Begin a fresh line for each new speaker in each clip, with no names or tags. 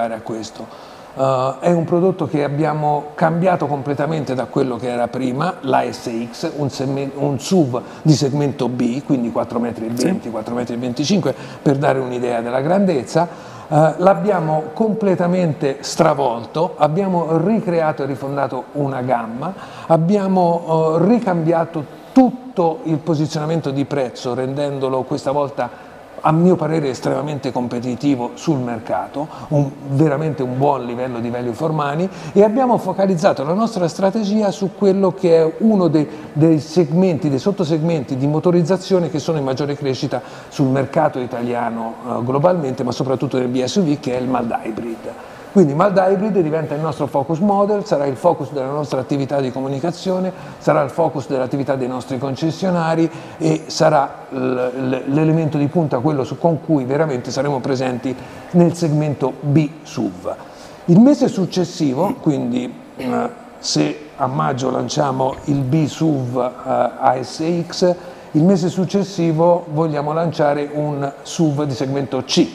arrivare a questo. È un prodotto che abbiamo cambiato completamente da quello che era prima, l'ASX, un SUV di segmento B, quindi 4,20 m, 4,25 m, per dare un'idea della grandezza. L'abbiamo completamente stravolto, abbiamo ricreato e rifondato una gamma, abbiamo ricambiato tutto il posizionamento di prezzo, rendendolo questa volta a mio parere estremamente competitivo sul mercato, veramente un buon livello di value for money, e abbiamo focalizzato la nostra strategia su quello che è uno dei segmenti, dei sottosegmenti di motorizzazione che sono in maggiore crescita sul mercato italiano globalmente, ma soprattutto nel BSUV, che è il mild hybrid. Quindi mild hybrid diventa il nostro focus model, sarà il focus della nostra attività di comunicazione, sarà il focus dell'attività dei nostri concessionari e sarà l'elemento di punta, quello con cui veramente saremo presenti nel segmento B SUV. Il mese successivo, quindi se a maggio lanciamo il B SUV ASX, il mese successivo vogliamo lanciare un SUV di segmento C.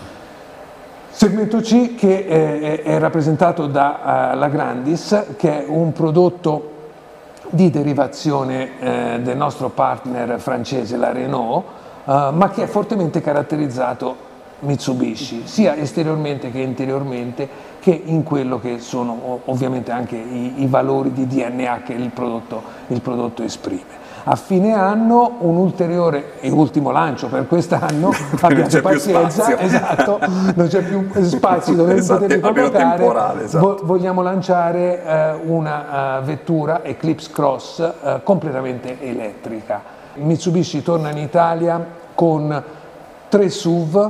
Segmento C che è rappresentato da la Grandis, che è un prodotto di derivazione del nostro partner francese, la Renault, ma che è fortemente caratterizzato Mitsubishi, sia esteriormente che interiormente, che in quello che sono ovviamente anche i valori di DNA che il prodotto esprime. A fine anno un ulteriore e ultimo lancio per quest'anno, abbiate pazienza, esatto, non c'è più spazio dove poterli collocare, esatto. Vogliamo lanciare una vettura Eclipse Cross completamente elettrica. Mitsubishi torna in Italia con 3 SUV,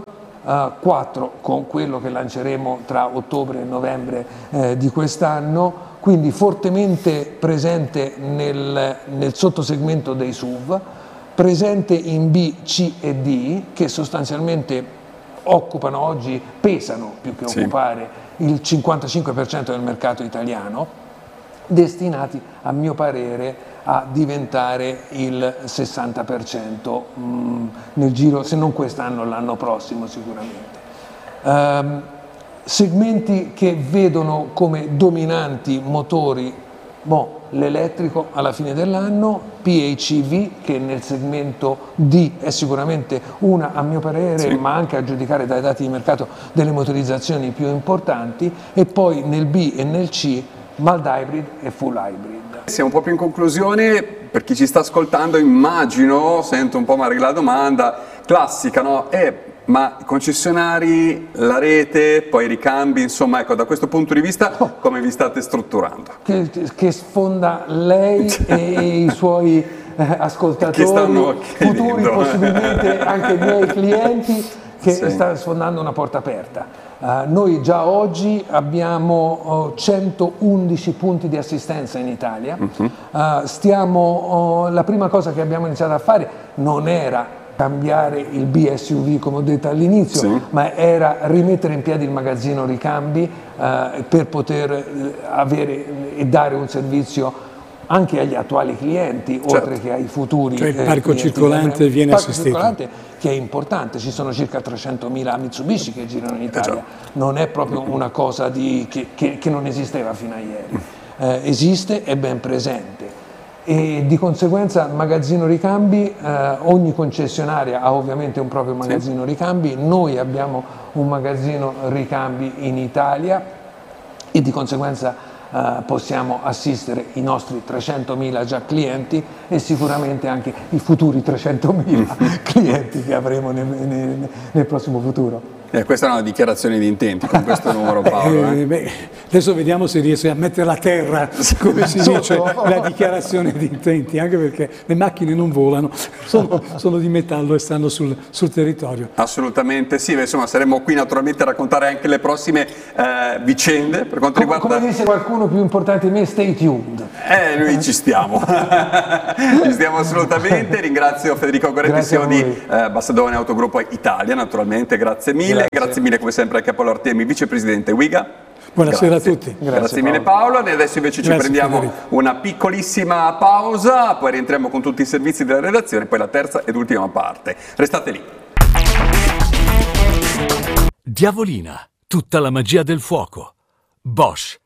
4 con quello che lanceremo tra ottobre e novembre di quest'anno, quindi fortemente presente nel sottosegmento dei SUV, presente in B, C e D, che sostanzialmente occupano oggi, pesano più che occupare il 55% del mercato italiano, destinati a mio parere a diventare il 60% nel giro, se non quest'anno, l'anno prossimo sicuramente. Segmenti che vedono come dominanti motori, l'elettrico alla fine dell'anno, PHEV che nel segmento D è sicuramente una, a mio parere, ma anche a giudicare dai dati di mercato, delle motorizzazioni più importanti, e poi nel B e nel C mild hybrid e full hybrid.
Siamo proprio in conclusione. Per chi ci sta ascoltando, immagino, sento un po' magari la domanda classica, no? Ma i concessionari, la rete, poi i ricambi, insomma, ecco, da questo punto di vista come vi state strutturando?
Che sfonda lei e i suoi ascoltatori, futuri possibilmente anche i miei clienti, che sta sfondando una porta aperta. Noi già oggi abbiamo 111 punti di assistenza in Italia. La prima cosa che abbiamo iniziato a fare non era cambiare il BSUV come ho detto all'inizio, ma era rimettere in piedi il magazzino ricambi per poter avere e dare un servizio anche agli attuali clienti, oltre che ai futuri.
Cioè il parco circolante viene assistito. Il parco circolante,
che è importante, ci sono circa 300.000 Mitsubishi che girano in Italia, non è proprio una cosa che non esisteva fino a ieri, esiste, è ben presente. E di conseguenza magazzino ricambi, ogni concessionaria ha ovviamente un proprio magazzino ricambi, noi abbiamo un magazzino ricambi in Italia e di conseguenza possiamo assistere i nostri 300.000 già clienti e sicuramente anche i futuri 300.000 clienti che avremo nel prossimo futuro.
Questa è una dichiarazione di intenti con questo numero, Paolo.
Adesso vediamo se riesce a mettere a terra, come si dice, la dichiarazione di intenti, anche perché le macchine non volano, sono di metallo e stanno sul territorio.
Assolutamente sì, insomma saremo qui naturalmente a raccontare anche le prossime vicende per quanto riguarda...
Come dice qualcuno più importante di me, stay tuned.
Noi ci stiamo, ci stiamo assolutamente. Ringrazio Federico Goretti, CEO di Bassadone Autogruppo Italia, naturalmente, grazie mille. Grazie mille come sempre anche a Paolo Artemi, vicepresidente Wiga.
Buonasera a tutti.
Grazie mille Paolo. E adesso invece ci prendiamo una piccolissima pausa, poi rientriamo con tutti i servizi della redazione, poi la terza ed ultima parte. Restate lì.
Diavolina, Tutta la magia del fuoco. Bosch,